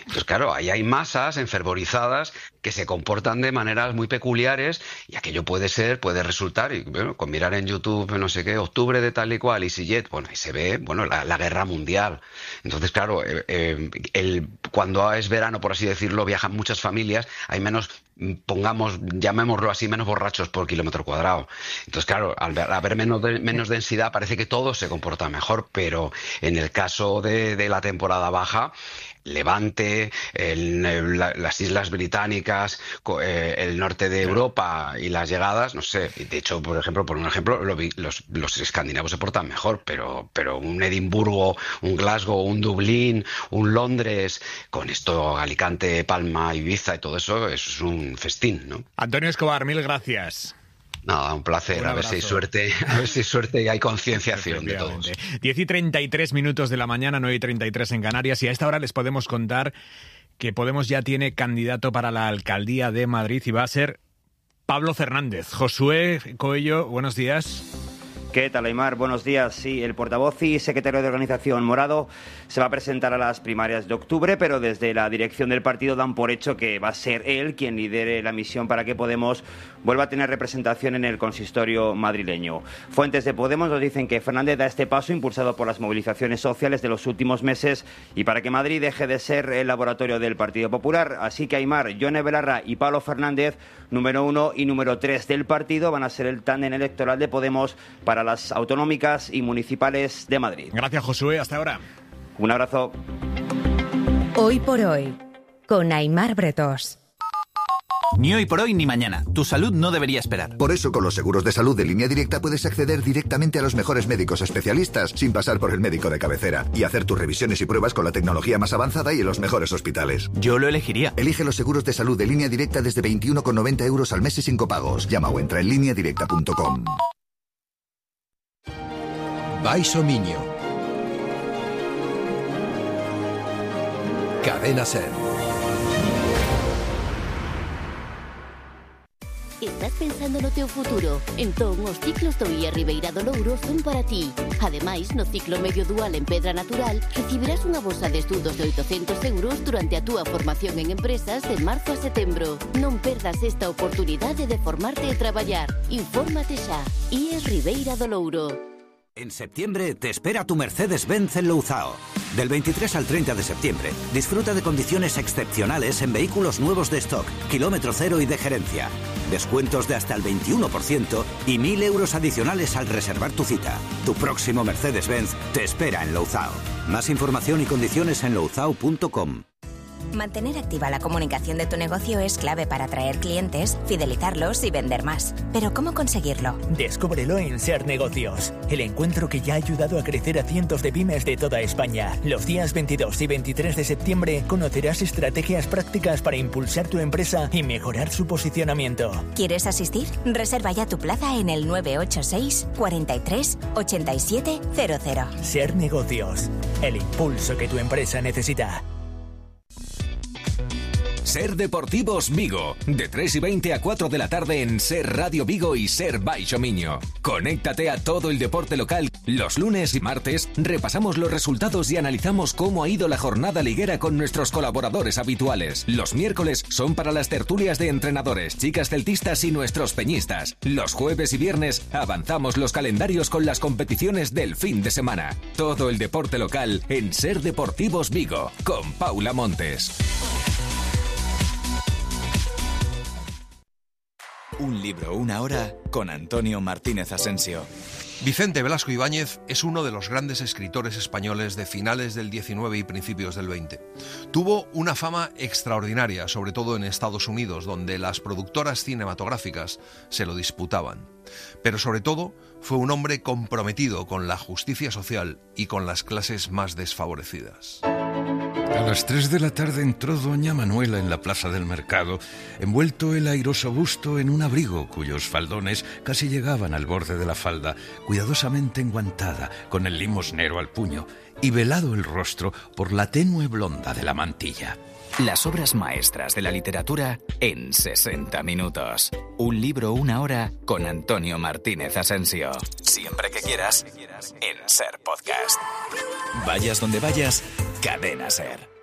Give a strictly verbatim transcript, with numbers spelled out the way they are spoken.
Entonces, claro, ahí hay masas enfervorizadas que se comportan de maneras muy peculiares y aquello puede ser, puede resultar, y bueno, con mirar en YouTube, no sé qué, octubre de tal y cual, EasyJet, bueno, ahí se ve, bueno, la, la guerra mundial. Entonces, claro, eh, eh, el, cuando es verano, por así decirlo, viajan muchas familias, hay menos, pongamos, llamémoslo así, menos borrachos por kilómetro cuadrado. Entonces, claro, al haber menos, de, menos densidad, parece que todo se comporta mejor, pero en el caso de, de la temporada baja, Levante, el, la, las Islas Británicas, eh, el norte de Europa y las llegadas, no sé, de hecho, por ejemplo, por un ejemplo, lo vi, los, los escandinavos se portan mejor, pero, pero un Edimburgo, un Glasgow, un Dublín, un Londres, con esto Alicante, Palma, Ibiza y todo eso, eso es un festín, ¿no? Antonio Escobar, mil gracias. Nada, un placer, un a ver si hay suerte, a ver si hay suerte y hay concienciación de todos. diez y treinta y tres minutos de la mañana, nueve y treinta y tres en Canarias, y a esta hora les podemos contar que Podemos ya tiene candidato para la alcaldía de Madrid y va a ser Pablo Fernández. Josué Coello, buenos días. ¿Qué tal, Aimar? Buenos días. Sí, el portavoz y secretario de organización Morado se va a presentar a las primarias de octubre, pero desde la dirección del partido dan por hecho que va a ser él quien lidere la misión para que Podemos vuelva a tener representación en el consistorio madrileño. Fuentes de Podemos nos dicen que Fernández da este paso impulsado por las movilizaciones sociales de los últimos meses y para que Madrid deje de ser el laboratorio del Partido Popular. Así que Aimar, Yone Belarra y Pablo Fernández, número uno y número tres del partido, van a ser el tándem electoral de Podemos para las autonómicas y municipales de Madrid. Gracias, Josué. Hasta ahora. Un abrazo. Hoy por hoy, con Aimar Bretós. Ni hoy por hoy ni mañana. Tu salud no debería esperar. Por eso, con los seguros de salud de Línea Directa puedes acceder directamente a los mejores médicos especialistas sin pasar por el médico de cabecera y hacer tus revisiones y pruebas con la tecnología más avanzada y en los mejores hospitales. Yo lo elegiría. Elige los seguros de salud de Línea Directa desde veintiuno con noventa euros al mes y sin copagos. Llama o entra en línea directa punto com. Baixo Miño. Cadena Ser. ¿Estás pensando no teu futuro? Entón, os ciclos do I A Ribeira do Louro son para ti. Ademais, no ciclo medio dual en Pedra Natural, recibirás unha bolsa de estudos de oitocentos euros durante a túa formación en empresas de marzo a setembro. Non perdas esta oportunidade de formarte e traballar. Infórmate xa. I A Ribeira do Louro. En septiembre te espera tu Mercedes-Benz en Louzao. Del veintitrés al treinta de septiembre, disfruta de condiciones excepcionales en vehículos nuevos de stock, kilómetro cero y de gerencia. Descuentos de hasta el veintiuno por ciento y mil euros adicionales al reservar tu cita. Tu próximo Mercedes-Benz te espera en Louzao. Más información y condiciones en louzao punto com. Mantener activa la comunicación de tu negocio es clave para atraer clientes, fidelizarlos y vender más. ¿Pero cómo conseguirlo? Descúbrelo en Ser Negocios, el encuentro que ya ha ayudado a crecer a cientos de pymes de toda España. Los días veintidós y veintitrés de septiembre conocerás estrategias prácticas para impulsar tu empresa y mejorar su posicionamiento. ¿Quieres asistir? Reserva ya tu plaza en el nueve ocho seis, cuarenta y tres, ochenta y siete cero cero. Ser Negocios, el impulso que tu empresa necesita. Ser Deportivos Vigo, de tres y veinte a cuatro de la tarde en Ser Radio Vigo y Ser Baixo Miño. Conéctate a todo el deporte local. Los lunes y martes repasamos los resultados y analizamos cómo ha ido la jornada liguera con nuestros colaboradores habituales. Los miércoles son para las tertulias de entrenadores, chicas celtistas y nuestros peñistas. Los jueves y viernes avanzamos los calendarios con las competiciones del fin de semana. Todo el deporte local en Ser Deportivos Vigo, con Paula Montes. Un libro, una hora, con Antonio Martínez Asensio. Vicente Velasco Ibáñez es uno de los grandes escritores españoles de finales del diecinueve y principios del veinte. Tuvo una fama extraordinaria, sobre todo en Estados Unidos, donde las productoras cinematográficas se lo disputaban. Pero sobre todo, fue un hombre comprometido con la justicia social y con las clases más desfavorecidas. A las tres de la tarde entró doña Manuela en la plaza del mercado, envuelto el airoso busto en un abrigo cuyos faldones casi llegaban al borde de la falda, cuidadosamente enguantada, con el limosnero al puño, y velado el rostro por la tenue blonda de la mantilla. Las obras maestras de la literatura en sesenta minutos. Un libro, una hora, con Antonio Martínez Asensio. Siempre que quieras, en Ser Podcast. Vayas donde vayas, Cadena Ser.